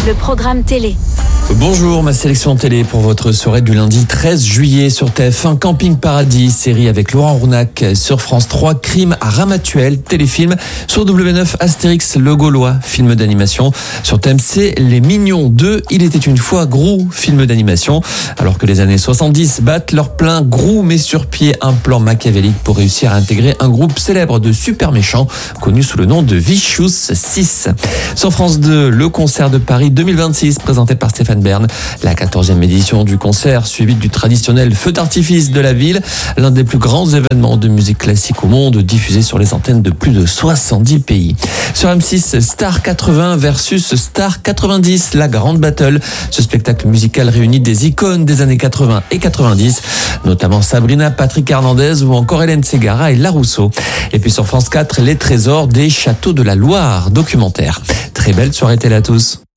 le programme télé. Bonjour, ma sélection télé pour votre soirée du lundi 13 juillet sur TF1, Camping Paradis, série avec Laurent Rournac. Sur France 3, Crime à Ramatuelle, téléfilm. Sur W9, Astérix le Gaulois, film d'animation. Sur TMC, Les Mignons 2, Il était une fois Grou, film d'animation. Alors que les années 70 battent leur plein, Grou met sur pied un plan machiavélique pour réussir à intégrer un groupe célèbre de super méchants, connu sous le nom de Vicious 6. Sur France 2, le concert de Paris 2026, présenté par Stéphane Bern. La 14e édition du concert, suivie du traditionnel feu d'artifice de la ville, l'un des plus grands événements de musique classique au monde, diffusé sur les antennes de plus de 70 pays. Sur M6, Star 80 versus Star 90, la grande battle. Ce spectacle musical réunit des icônes des années 80 et 90, notamment Sabrina, Patrick Hernandez ou encore Hélène Ségara et Larousseau. Et puis sur France 4, Les Trésors des Châteaux de la Loire, documentaire. Très belle soirée télé à tous.